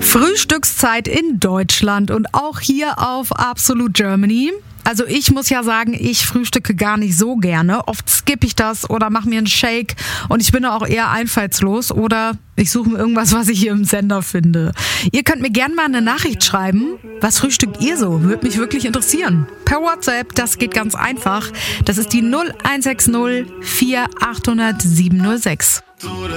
Frühstückszeit in Deutschland und auch hier auf Absolute Germany. Also ich muss ja sagen, ich frühstücke gar nicht so gerne. Oft skippe ich das oder mache mir einen Shake und ich bin auch eher einfallslos oder ich suche mir irgendwas, was ich hier im Sender finde. Ihr könnt mir gerne mal eine Nachricht schreiben. Was frühstückt ihr so? Würde mich wirklich interessieren. Per WhatsApp, das geht ganz einfach. Das ist die 0160 4800 706.